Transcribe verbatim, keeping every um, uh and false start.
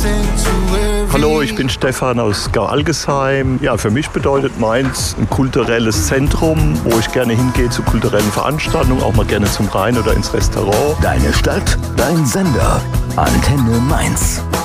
Hallo, ich bin Stefan aus Gau-Algesheim. Ja, für mich bedeutet Mainz ein kulturelles Zentrum, wo ich gerne hingehe zu kulturellen Veranstaltungen, auch mal gerne zum Rhein oder ins Restaurant. Deine Stadt, dein Sender. Antenne Mainz.